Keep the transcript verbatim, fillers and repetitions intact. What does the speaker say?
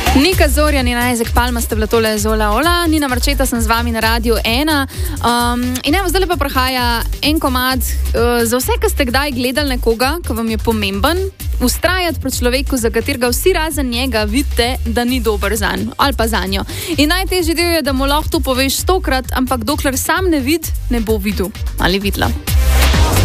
Nika Zorjan in Isaac Palma ste bila tole Zola Ola, Nina Marčeta sem z vami na Radiu ena. Um, in evo, zdaj pa prihaja en komad uh, za vse, ki ste kdaj gledali nekoga, ki vam je pomemben, ustrajati pri človeku, za katerega vsi razen njega vidite, da ni dober zanj ali pa zanjo. In najtežji del je, da mu lahko to poveš stokrat, ampak dokler sam ne vid, ne bo videl ali videla.